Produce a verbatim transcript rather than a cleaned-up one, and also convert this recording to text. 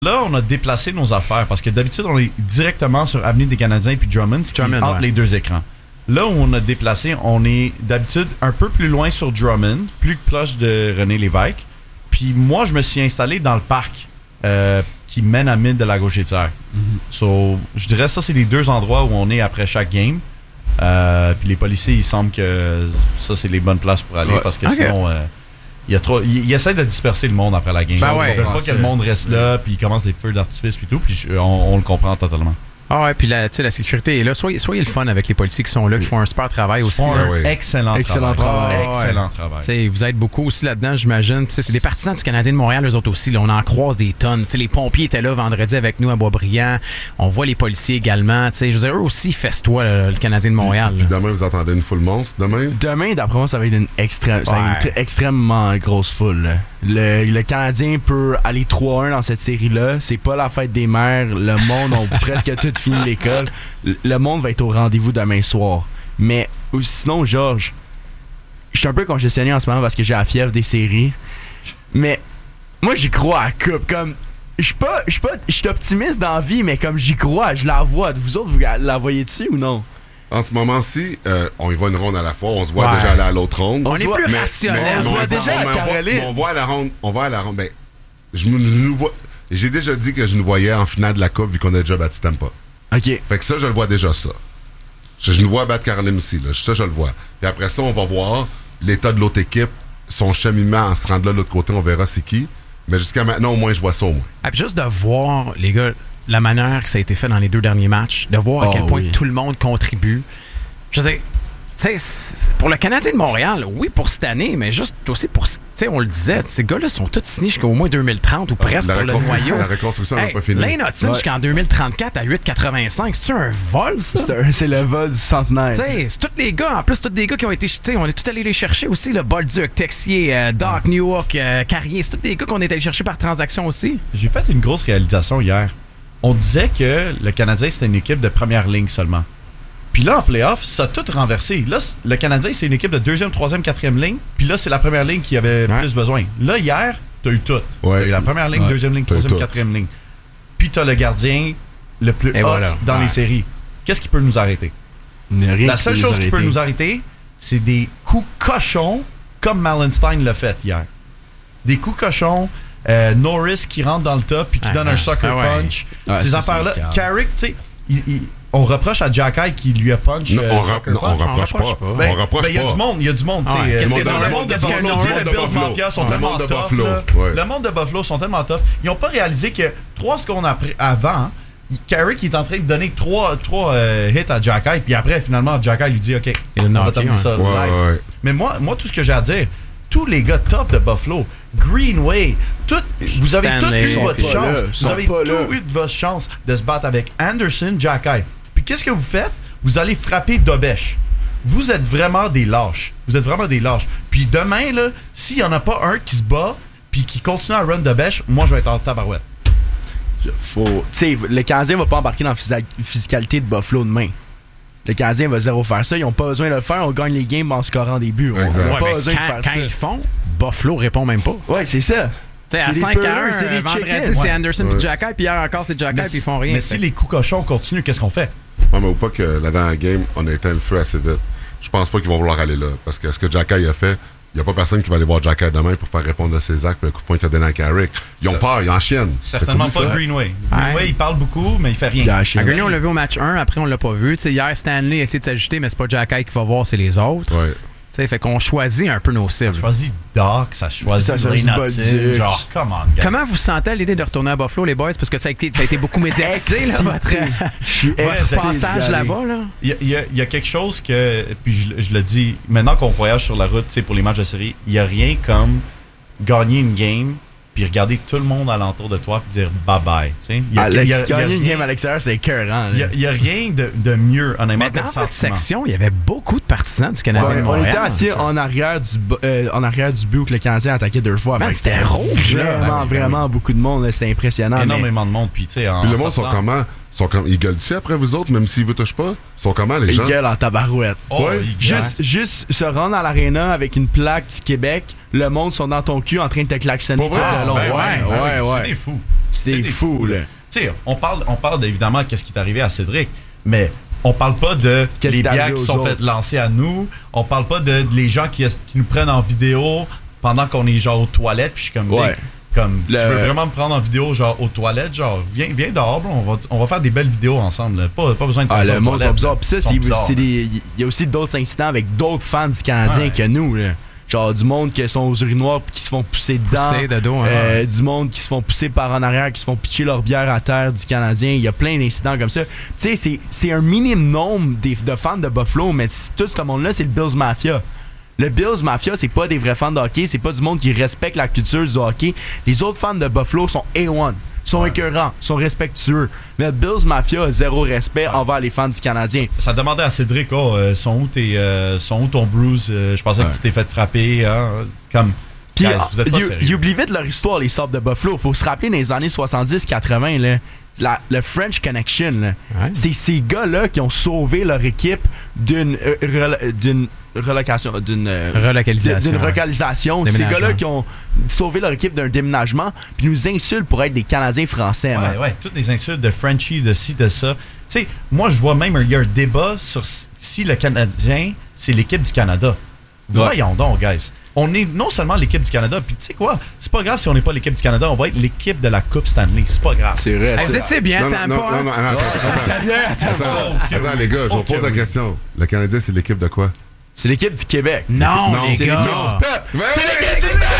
Là, on a déplacé nos affaires parce que d'habitude, on est directement sur Avenue des Canadiens puis Drummond, ce qui est entre ouais. les deux écrans. Là où on a déplacé, on est d'habitude un peu plus loin sur Drummond, plus proche de René Lévesque. Puis moi, je me suis installé dans le parc euh, qui mène à Mine de la Gauchetière. Mm-hmm. So, je dirais ça, c'est les deux endroits où on est après chaque game. Euh, puis les policiers, il semble que ça, c'est les bonnes places pour aller ouais. parce que okay. sinon... Euh, Il, y a trop, il, il essaie de disperser le monde après la game. Ben ouais, on veut pas que le monde reste là, puis il commence des feux d'artifice puis tout, puis je, on, on le comprend totalement. Ah ouais, puis la, la sécurité est là. Soyez, soyez le fun avec les policiers qui sont là, qui font un super travail aussi. Un ouais. excellent, excellent travail. travail. Oh, excellent ouais. travail. T'sais, vous aidez beaucoup aussi là-dedans, j'imagine. T'sais, c'est des partisans du Canadien de Montréal, eux autres aussi. Là, on en croise des tonnes. T'sais, les pompiers étaient là vendredi avec nous à Boisbriand. On voit les policiers également. T'sais, je veux dire, eux aussi festoient le, le Canadien de Montréal. Puis demain, vous attendez une foule monstre. Demain, demain d'après moi, ça va être une, extré- ouais. ça va être une extrêmement grosse foule. Le, le Canadien peut aller trois un dans cette série-là. C'est pas la fête des mères. Le monde a presque tout fini l'école. Le monde va être au rendez-vous demain soir. Mais sinon, Georges, je suis un peu congestionné en ce moment parce que j'ai la fièvre des séries. Mais moi, j'y crois à la coupe. Comme, je suis pas, je suis pas, je suis optimiste dans la vie, mais comme j'y crois, je la vois. Vous autres, vous la voyez dessus ou non? En ce moment-ci, euh, on y va une ronde à la fois. On se voit ouais. déjà aller à l'autre ronde. On, on est voit, plus mais, rationnel. Mais, on se voit déjà à Caroline. On voit à la ronde. On va à la ronde. Ben, je nous vois. J'ai déjà dit que je nous voyais en finale de la Coupe vu qu'on a déjà battu Tampa. OK. Fait que ça, je le vois déjà, ça. Je, je nous vois battre Caroline aussi, là. Ça, je le vois. Puis après ça, on va voir l'état de l'autre équipe, son cheminement en se rendant là de l'autre côté, on verra c'est qui. Mais jusqu'à maintenant, au moins, je vois ça au moins. Ah, puis juste de voir, les gars, la manière que ça a été fait dans les deux derniers matchs, de voir à oh, quel point oui. tout le monde contribue. Je veux dire, tu sais, pour le Canadien de Montréal, oui, pour cette année, mais juste aussi pour, tu sais, on le disait, ces gars-là sont tous signés jusqu'au moins deux mille trente ou presque la pour le noyau. La reconstruction n'a hey, pas fini. Lane Hudson ouais. jusqu'en deux mille trente-quatre à huit virgule quatre-vingt-cinq, c'est-tu un vol, ça? C'est, un, c'est le vol du centenaire. Tu sais, c'est tous les gars, en plus, tous des gars qui ont été, tu sais, on est tous allés les chercher aussi, le Bolduc, Texier, euh, Doc, Newhook, euh, Carrier, c'est tous des gars qu'on est allés chercher par transaction aussi. J'ai fait une grosse réalisation hier. On disait que le Canadien, c'était une équipe de première ligne seulement. Puis là, en playoff, ça a tout renversé. Là, le Canadien, c'est une équipe de deuxième, troisième, quatrième ligne. Puis là, c'est la première ligne qui avait ouais. plus besoin. Là, hier, t'as eu tout. Ouais. T'as eu la première ligne, ouais. deuxième ligne, troisième, quatrième ligne. Puis t'as le gardien le plus Et hot voilà. dans ouais. les séries. Qu'est-ce qui peut nous arrêter? Rien la seule chose qui peut nous arrêter, c'est des coups cochons comme Malenstein l'a fait hier. Des coups cochons, euh, Norris qui rentre dans le top puis qui ah, donne ah, un sucker ah, punch. Ouais. Ces affaires-là. Carrick, tu sais, il... il on reproche à Jacky qui lui a punch. Non, euh, on, ra- non, on reproche pas. pas. Ben, on reproche ben, il y a du monde, il y a du monde. Ah, ouais. Qu'est-ce que dans le monde de Buffalo, les Bills Mafia sont tellement tough. Le monde de Buffalo sont tellement tough. Ils n'ont pas réalisé que trois secondes après, avant, Carrick est en train de donner trois, trois euh, hits à Jacky, puis après, finalement, Jacky lui dit OK, on va terminer ça live. Ouais, ouais. Mais moi, moi, tout ce que j'ai à dire, tous les gars tough de Buffalo, Greenway, tout, vous avez tous eu votre chance. Vous avez tous eu votre chance de se battre avec Anderson, Jacky. Puis qu'est-ce que vous faites? Vous allez frapper Dobèche. Vous êtes vraiment des lâches. Vous êtes vraiment des lâches. Puis demain, là, s'il n'y en a pas un qui se bat puis qui continue à run Dobèche, moi, je vais être en tabarouette. Faut, tu sais, le Canadien va pas embarquer dans la phys- physicalité de Buffalo demain. Le Canadien va zéro faire ça. Ils n'ont pas besoin de le faire. On gagne les games en scorant des buts. On n'a ouais, pas besoin quand, de faire quand ça. Quand ils le font, Buffalo répond même pas. Ouais, c'est ça. T'sais, à cinq à un, c'est des vendredi, ouais. c'est Anderson et ouais. Jacky, puis hier encore, c'est Jacky, puis ils font rien. Mais si les coups cochons continuent, qu'est-ce qu'on fait? Ouais, mais ou pas que la dernière game, on a éteint le feu assez vite. Je pense pas qu'ils vont vouloir aller là. Parce que ce que Jacky a fait, il n'y a pas personne qui va aller voir Jacky demain pour faire répondre à ses actes et le coup de poing qu'il a donné à Carrick. Ils ont ça, peur, ils enchaînent. Certainement pas ça. Greenway. Greenway, ouais. il parle beaucoup, mais il fait rien. À Greenway, on l'a vu au match un, après on l'a pas vu. T'sais, hier, Stanley a essayé de s'ajuster, mais c'est pas Jacky qui va voir, c'est les autres. Ouais. T'sais, fait qu'on choisit un peu nos cibles. Ça choisit Doc, ça choisit Lane Hudson, genre, come on, guys. Comment vous sentez à l'idée de retourner à Buffalo, les boys? Parce que ça a été, ça a été beaucoup médiatisé, là, votre, votre passage là-bas. Là. Il, y a, il y a quelque chose que, puis je, je le dis, maintenant qu'on voyage sur la route pour les matchs de série, il n'y a rien comme gagner une game puis regarder tout le monde alentour de toi puis dire bye-bye. Gagner une game à l'extérieur, c'est écœurant. Il n'y a, a rien de, de mieux, honnêtement. Mais dans cette section, il y avait beaucoup de partisans du Canadien ouais, de Montréal. On était assis en arrière du, euh, en arrière du but où le Canadien attaquait deux fois. Man, c'était rouge. Vraiment, là. vraiment beaucoup de monde. Là, c'était impressionnant. Énormément mais... de monde. Puis, tu sais, en puis le monde sont comment? Sont comme, ils gueulent-tu après vous autres, même s'ils vous touchent pas? Ils sont comment, les ils gens? Ils gueulent en tabarouette. Oh, ouais. Juste, juste se rendre à l'aréna avec une plaque du Québec, le monde sont dans ton cul en train de te klaxonner tout le long. Ben, ouais, ouais, ouais, ouais. C'est des fous. C'est des, des fous, fous, là. Tu sais, on parle, on parle évidemment de ce qui est arrivé à Cédric, mais on parle pas de Qu'est-ce les bières qui sont autres? Faites lancer à nous. On parle pas de, de les gens qui, qui nous prennent en vidéo pendant qu'on est genre aux toilettes. Puis je suis comme, ouais. comme le... tu veux vraiment me prendre en vidéo genre aux toilettes, genre viens, viens dehors, on va, on va faire des belles vidéos ensemble. Là. Pas, pas besoin de faire ah, ça. Le monde sont bizarres. Puis ça, il y a aussi d'autres incidents avec d'autres fans du Canadien ouais. que nous. Là. Genre du monde qui sont aux urinoirs puis qui se font pousser dedans. Pousser de dos, hein, euh, ouais. Du monde qui se font pousser par en arrière, qui se font pitcher leur bière à terre du Canadien. Il y a plein d'incidents comme ça. Tu sais, c'est un minime nombre de, de fans de Buffalo, mais tout ce monde-là, c'est le Bills Mafia. Le Bills Mafia, c'est pas des vrais fans de hockey, c'est pas du monde qui respecte la culture du hockey. Les autres fans de Buffalo sont A un. Sont ouais. écœurants, sont respectueux. Mais le Bills Mafia a zéro respect ouais. envers les fans du Canadien. Ça, ça demandait à Cédric, oh, euh, sont, où tes, euh, sont où ton bruise? Euh, je pensais ouais. que tu t'es fait frapper. Hein? Comme, Puis, guys, vous êtes pas sérieux. Ils oublient vite leur histoire, les Sabres de Buffalo. Faut se rappeler dans les années soixante-dix quatre-vingt, là, la, le French Connection. Ouais. C'est ces gars-là qui ont sauvé leur équipe d'une euh, re, d'une relocation, d'une euh, relocalisation. D'une relocalisation. Ces gars-là qui ont sauvé leur équipe d'un déménagement, puis nous insultent pour être des Canadiens français. Ouais, ouais, toutes des insultes de Frenchie, de ci, de ça. Tu sais, moi, je vois même, il y a un débat sur si le Canadien, c'est l'équipe du Canada. Ouais. Voyons donc, guys. On est non seulement l'équipe du Canada, puis tu sais quoi, c'est pas grave si on n'est pas l'équipe du Canada, on va être l'équipe de la Coupe Stanley. C'est pas grave. C'est vrai. Vous étiez bien, attends pas. Non, non, attends, attends, les gars, je vous pose la question. Le Canadien, c'est l'équipe de quoi? C'est l'équipe du Québec. Non, non les c'est gars. l'équipe du peuple. C'est l'équipe du peuple.